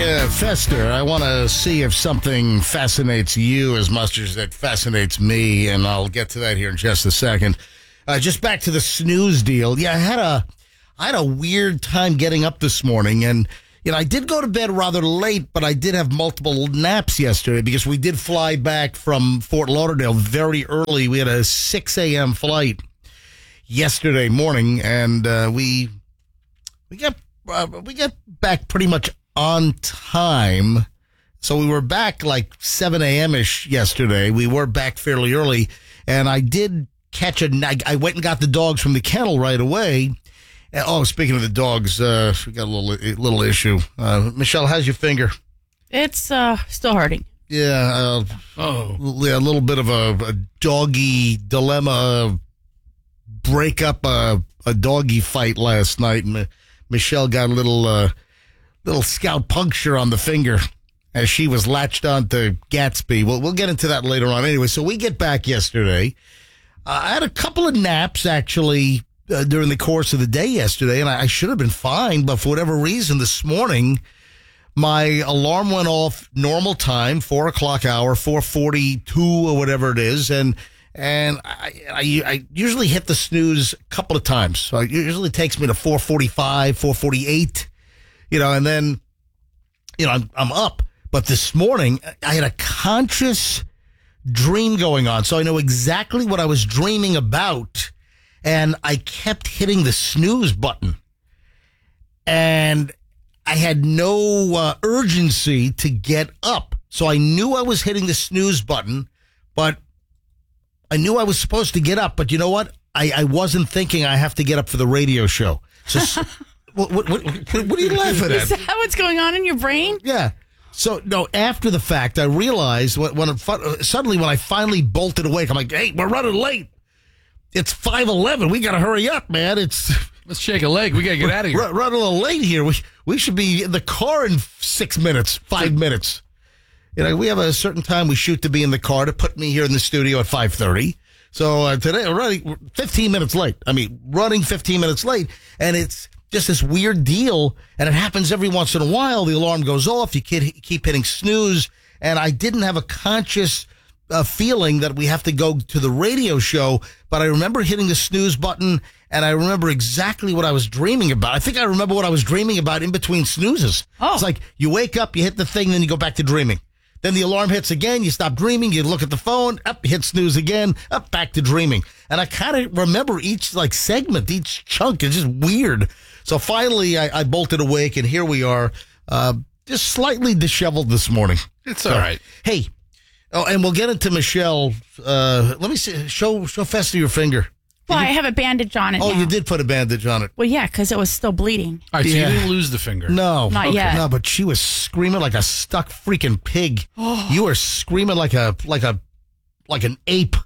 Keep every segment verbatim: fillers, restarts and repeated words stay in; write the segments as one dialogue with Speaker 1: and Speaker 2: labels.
Speaker 1: uh, Fester, I want to see if something fascinates you as much as it fascinates me, and I'll get to that here in just a second. Uh, just back to the snooze deal. Yeah, I had a, I had a weird time getting up this morning, and you know, I did go to bed rather late, but I did have multiple naps yesterday because we did fly back from Fort Lauderdale very early. We had a six a.m. flight yesterday morning, and uh, we we got uh, we got back pretty much on time. So we were back like seven a.m. ish yesterday. We were back fairly early, and I did catch a. I went and got the dogs from the kennel right away. Oh, speaking of the dogs, uh, we got a little a little issue. Uh, Michelle, how's your finger?
Speaker 2: It's uh, still hurting.
Speaker 1: Yeah. Uh, oh. Yeah, a little bit of a, a doggy dilemma. Break up a, a doggy fight last night. M- Michelle got a little uh, little scalp puncture on the finger as she was latched onto Gatsby. Well, we'll get into that later on. Anyway, so we get back yesterday. Uh, I had a couple of naps, actually, Uh, during the course of the day yesterday, and I, I should have been fine, but for whatever reason this morning, my alarm went off normal time, four o'clock hour, four forty-two or whatever it is, and and I, I, I usually hit the snooze a couple of times. So it usually takes me to four forty-five, four forty-eight, you know, and then, you know, I'm, I'm up. But this morning, I had a conscious dream going on, so I know exactly what I was dreaming about. And I kept hitting the snooze button. And I had no uh, urgency to get up. So I knew I was hitting the snooze button, but I knew I was supposed to get up. But you know what? I, I wasn't thinking I have to get up for the radio show. So, what, what, what, what are you laughing at?
Speaker 2: Is that what's going on in your brain?
Speaker 1: Yeah. So, no, after the fact, I realized when, when it, suddenly when I finally bolted awake, I'm like, hey, we're running late. It's five eleven. We got to hurry up, man. It's
Speaker 3: Let's shake a leg. We got to get out of here.
Speaker 1: Run, run a little late here. We we should be in the car in six minutes, five minutes. You know, we have a certain time we shoot to be in the car to put me here in the studio at five thirty. So uh, today, we're running fifteen minutes late. I mean, running fifteen minutes late. And it's just this weird deal. And it happens every once in a while. The alarm goes off. You keep hitting snooze. And I didn't have a conscious a feeling that we have to go to the radio show, but I remember hitting the snooze button, and I remember exactly what I was dreaming about. I think I remember what I was dreaming about in between snoozes. Oh. It's like you wake up, you hit the thing, then you go back to dreaming. Then the alarm hits again, you stop dreaming, you look at the phone, up, hit snooze again, up, back to dreaming. And I kind of remember each like segment, each chunk. It's just weird. So finally, I, I bolted awake, and here we are, uh, just slightly disheveled this morning.
Speaker 3: It's
Speaker 1: so,
Speaker 3: all right.
Speaker 1: Hey. Oh, and we'll get into Michelle. Uh, let me see. Show show Fester your finger.
Speaker 2: Well,
Speaker 1: you,
Speaker 2: I have a bandage on it
Speaker 1: Oh,
Speaker 2: now.
Speaker 1: you did put a bandage on it.
Speaker 2: Well, yeah, because it was still bleeding.
Speaker 3: All right, so
Speaker 1: Yeah.
Speaker 3: you didn't lose the finger.
Speaker 1: No.
Speaker 2: Not yet.
Speaker 1: No, but she was screaming like a stuck freaking pig. You were screaming like a like a like an ape.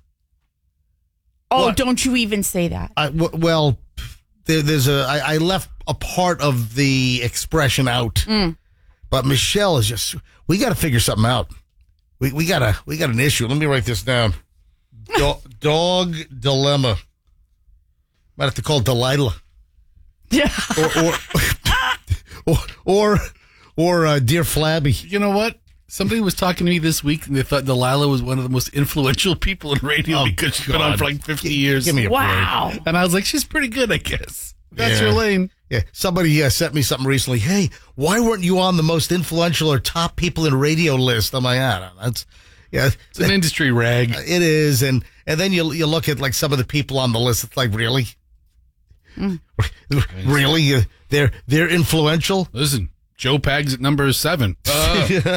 Speaker 2: Oh,
Speaker 1: What?
Speaker 2: don't you even say that.
Speaker 1: I, w- well, there, there's a. I, I left a part of the expression out,
Speaker 2: Mm.
Speaker 1: but Michelle is just. We got to figure something out. We we got a we got an issue. Let me write this down. Do, dog dilemma. Might have to call Delilah.
Speaker 2: Yeah.
Speaker 1: Or or or or, or uh, Dear Flabby.
Speaker 3: You know what? Somebody was talking to me this week, and they thought Delilah was one of the most influential people in radio
Speaker 1: Oh,
Speaker 3: because she's been on
Speaker 1: God.
Speaker 3: for like fifty
Speaker 1: G-
Speaker 3: years.
Speaker 1: give me a
Speaker 2: Wow.
Speaker 1: break.
Speaker 3: And I was like, she's pretty good, I guess. That's
Speaker 1: Yeah.
Speaker 3: your lane.
Speaker 1: Yeah, somebody uh, sent me something recently. Hey, why weren't you on the most influential or top people in radio list? I'm like, I don't know. That's yeah,
Speaker 3: It's an industry rag.
Speaker 1: it is, and and then you you look at like some of the people on the list. It's like really,
Speaker 2: Mm.
Speaker 1: really, uh, they're they're influential.
Speaker 3: Listen, Joe Pags at number seven. Uh,